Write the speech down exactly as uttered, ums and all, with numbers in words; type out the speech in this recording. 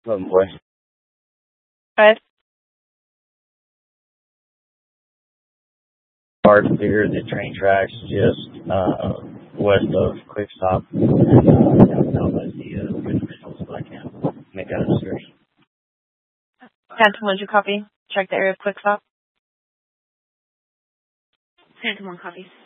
Eleven boy. Five. Hard to figure the train tracks just uh, west of Quick Stop and uh, down south I see uh, good visuals, but I can't make out a description. Phantom, would you copy? Check the area of Quick Stop. Phantom one copy.